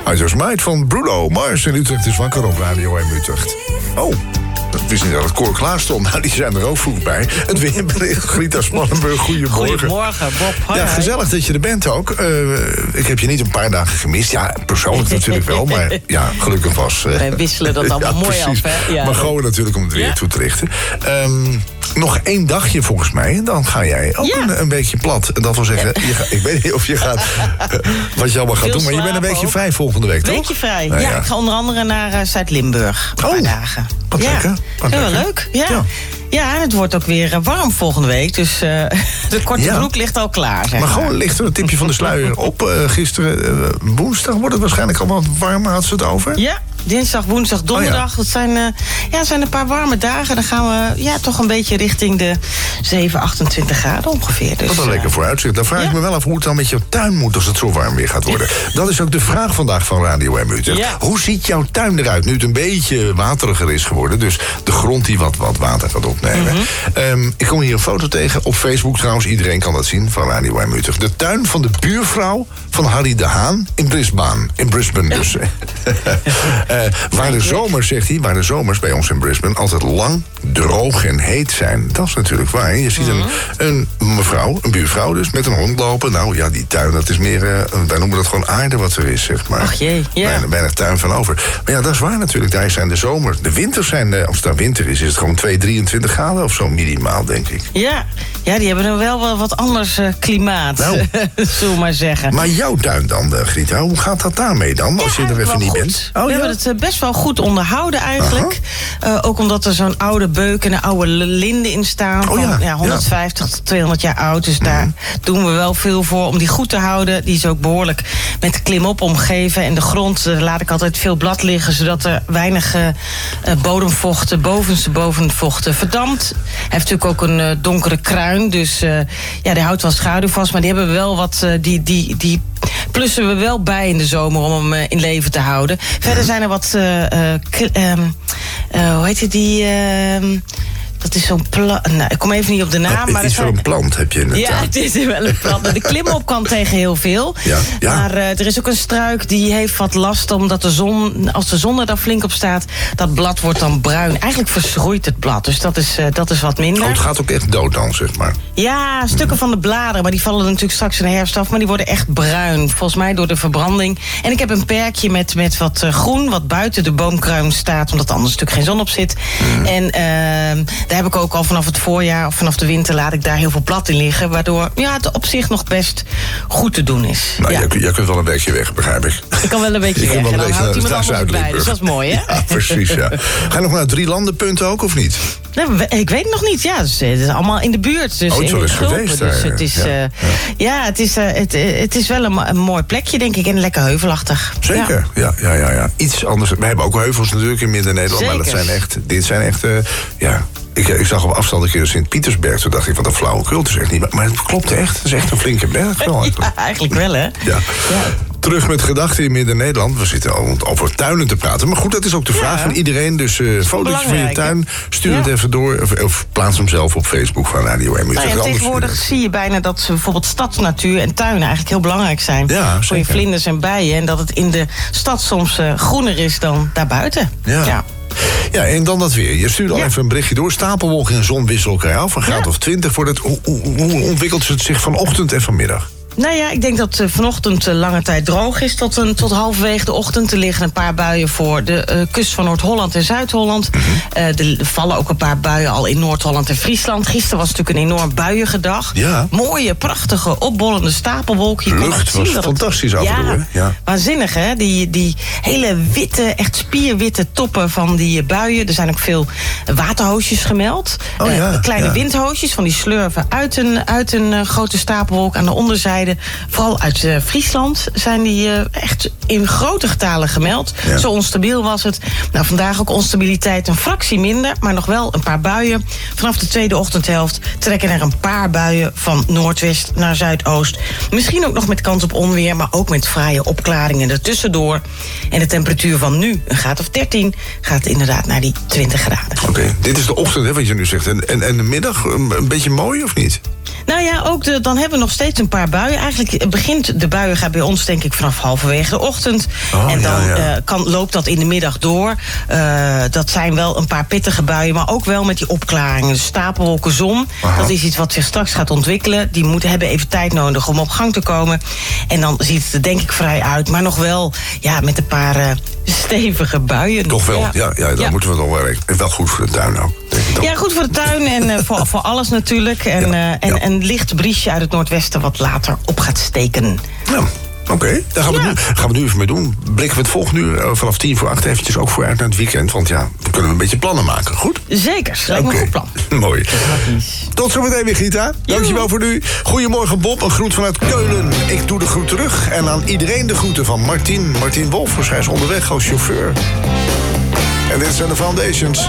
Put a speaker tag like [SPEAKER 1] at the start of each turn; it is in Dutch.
[SPEAKER 1] I Just Might van Bruno Mars in Utrecht is wakker op Radio 1 Utrecht. Oh, ik wist niet dat het koor klaar stond. Nou, die zijn er ook vroeg bij. Het weerbericht, Grita Spannenburg, goedemorgen.
[SPEAKER 2] Goedemorgen, Bob. Hoi,
[SPEAKER 1] ja, gezellig dat je er bent ook. Ik heb je niet een paar dagen gemist. Ja, persoonlijk natuurlijk wel, maar ja, gelukkig was...
[SPEAKER 2] Wij wisselen dat allemaal mooi
[SPEAKER 1] precies.
[SPEAKER 2] af, hè? Ja.
[SPEAKER 1] Maar gewoon natuurlijk om het weer toe te richten. Nog 1 dagje volgens mij. Dan ga jij ook een weekje plat. En dat wil zeggen, ik weet niet of je gaat... wat je allemaal gaat doen, maar je bent een weekje vrij volgende week, toch?
[SPEAKER 2] Een weekje vrij, ja. Ik ga onder andere naar Zuid-Limburg. Een paar dagen.
[SPEAKER 1] Wat lekker. Wat
[SPEAKER 2] heel leuk, ja, en het wordt ook weer warm volgende week. Dus de korte broek ligt al klaar. Zeg maar
[SPEAKER 1] gewoon ligt er een tipje van de sluier op. Gisteren, woensdag, wordt het waarschijnlijk al wat warmer. Had ze het over?
[SPEAKER 2] Ja, dinsdag, woensdag, donderdag. Dat zijn, zijn een paar warme dagen. Dan gaan we toch een beetje richting de 7, 28 graden ongeveer. Dus,
[SPEAKER 1] wat een lekker vooruitzicht. Dan vraag ik me wel af hoe het dan met jouw tuin moet als het zo warm weer gaat worden. Dat is ook de vraag vandaag van Radio M Utrecht.
[SPEAKER 2] Ja.
[SPEAKER 1] Hoe ziet jouw tuin eruit nu het een beetje wateriger is geworden? Dus de grond die wat water gaat opnemen. Ik kom hier een foto tegen. Op Facebook trouwens, iedereen kan dat zien van Radio M Utrecht. De tuin van de buurvrouw van Harry de Haan in Brisbane. In Brisbane dus. Waar de zomers, zegt hij, waar de zomers bij ons in Brisbane altijd lang, droog en heet zijn. Dat is natuurlijk waar. Je ziet een mevrouw, een buurvrouw dus, met een hond lopen. Nou ja, die tuin, dat is meer, wij noemen dat gewoon aarde wat er is, zeg maar.
[SPEAKER 2] Ach jee, ja.
[SPEAKER 1] Weinig tuin van over. Maar ja, dat is waar natuurlijk. Daar zijn de zomers. De winters zijn, als het dan winter is het gewoon 23 graden of zo minimaal, denk ik.
[SPEAKER 2] Ja, die hebben dan wel wat anders klimaat, zullen we maar zeggen.
[SPEAKER 1] Maar jouw tuin dan, Grita, hoe gaat dat daarmee dan, als je er even niet bent?
[SPEAKER 2] We hebben het best wel goed onderhouden eigenlijk. Ook omdat er zo'n oude beuk en een oude linde in staan. Van 150 tot 200 jaar oud. Dus daar doen we wel veel voor om die goed te houden. Die is ook behoorlijk met klimop omgeven. En de grond laat ik altijd veel blad liggen, zodat er weinig bodemvocht, bovenste bovenvocht verdampt. Hij heeft natuurlijk ook een donkere kruin. Dus die houdt wel schaduw vast. Maar die hebben we wel wat... die plussen we wel bij in de zomer om hem in leven te houden. Verder zijn er wat... hoe heet het die... dat is zo'n plant. Nou, ik kom even niet op de naam. Maar
[SPEAKER 1] iets van een plant heb je in het tuin.
[SPEAKER 2] Ja, het is wel een plant. De klimop kan tegen heel veel. Ja. Maar er is ook een struik die heeft wat last, omdat de zon, als de zon er dan flink op staat, dat blad wordt dan bruin. Eigenlijk verschroeit het blad, dus dat is wat minder.
[SPEAKER 1] Het gaat ook echt dood dan, zeg maar.
[SPEAKER 2] Ja, stukken van de bladeren, maar die vallen natuurlijk straks in de herfst af, maar die worden echt bruin. Volgens mij door de verbranding. En ik heb een perkje met wat groen, wat buiten de boomkruin staat, omdat er anders natuurlijk geen zon op zit. En daar heb ik ook al vanaf het voorjaar of vanaf de winter laat ik daar heel veel blad in liggen, waardoor het op zich nog best goed te doen is.
[SPEAKER 1] Nou, jij kunt wel een beetje weg, begrijp ik.
[SPEAKER 2] Ik kan wel een beetje weg en dan houdt iemand anders bij. Dus dat is mooi, hè?
[SPEAKER 1] Ja, precies, ja. Ga je nog naar 3 landenpunten ook, of niet?
[SPEAKER 2] Nou, ik weet het nog niet. Ja, het is allemaal in de buurt. Dus
[SPEAKER 1] het is wel eens geweest.
[SPEAKER 2] Dus het is, het is wel een mooi plekje, denk ik. En lekker heuvelachtig.
[SPEAKER 1] Zeker, ja. Iets anders. We hebben ook heuvels natuurlijk in Midden-Nederland. Maar dit zijn echt, Ik zag op afstand een keer de Sint-Pietersberg. Toen dacht ik, wat een flauwekul. Het is echt niet. Maar het klopt echt. Het is echt een flinke berg.
[SPEAKER 2] Eigenlijk wel, hè?
[SPEAKER 1] Ja. Terug met gedachten in Midden-Nederland. We zitten al over tuinen te praten. Maar goed, dat is ook de vraag van iedereen. Dus foto's van je tuin, stuur het even door. Of plaats hem zelf op Facebook van Radio M.
[SPEAKER 2] Tegenwoordig zie je bijna dat bijvoorbeeld stadsnatuur en tuinen eigenlijk heel belangrijk zijn.
[SPEAKER 1] Ja,
[SPEAKER 2] voor je vlinders en bijen. En dat het in de stad soms groener is dan daarbuiten.
[SPEAKER 1] Ja, en dan dat weer. Je stuurt al even een berichtje door. Stapelwolken en zon wisselen elkaar af. Een graad of 20 wordt het. Hoe ontwikkelt het zich vanochtend en vanmiddag?
[SPEAKER 2] Nou ja, ik denk dat vanochtend lange tijd droog is tot halverwege de ochtend. Er liggen een paar buien voor de kust van Noord-Holland en Zuid-Holland. Er vallen ook een paar buien al in Noord-Holland en Friesland. Gisteren was natuurlijk een enorm buiige dag. Ja. Mooie, prachtige, opbollende stapelwolken.
[SPEAKER 1] De lucht was fantastisch af en toe. Ja.
[SPEAKER 2] Waanzinnig, hè? Die hele witte, echt spierwitte toppen van die buien. Er zijn ook veel waterhoosjes gemeld. Kleine windhoosjes van die slurven uit een grote stapelwolk aan de onderzijde. Vooral uit Friesland zijn die echt in grote getalen gemeld. Ja. Zo onstabiel was het. Nou, vandaag ook onstabiliteit een fractie minder, maar nog wel een paar buien. Vanaf de tweede ochtendhelft trekken er een paar buien van noordwest naar zuidoost. Misschien ook nog met kans op onweer, maar ook met fraaie opklaringen ertussendoor. En de temperatuur van nu, een graad of 13, gaat inderdaad naar die 20 graden.
[SPEAKER 1] Oké, dit is de ochtend, hè, wat je nu zegt. En de middag, een beetje mooi of niet?
[SPEAKER 2] Nou ja, ook dan hebben we nog steeds een paar buien. Eigenlijk begint de buiigheid bij ons denk ik vanaf halverwege de ochtend. En dan loopt dat in de middag door. Dat zijn wel een paar pittige buien, maar ook wel met die opklaringen. Dus stapelwolken zon, dat is iets wat zich straks gaat ontwikkelen. Die hebben even tijd nodig om op gang te komen. En dan ziet het er denk ik vrij uit. Maar nog wel met een paar stevige buien.
[SPEAKER 1] Toch wel, dan moeten we nog wel rekenen. Wel goed voor de tuin ook.
[SPEAKER 2] Ja, goed voor de tuin en voor alles natuurlijk. En een licht briesje uit het noordwesten wat later op gaat steken.
[SPEAKER 1] Ja. Oké, daar gaan we nu even mee doen. Blikken we het volgende uur vanaf 7:50 eventjes ook vooruit naar het weekend. Want dan kunnen we een beetje plannen maken, goed?
[SPEAKER 2] Zeker, lijkt me een goed plan.
[SPEAKER 1] Mooi. Tot zometeen weer, Gita. Dankjewel voor nu. Goedemorgen, Bob. Een groet vanuit Keulen. Ik doe de groet terug. En aan iedereen de groeten van Martin Wolfers. Hij is onderweg als chauffeur. En dit zijn de Foundations.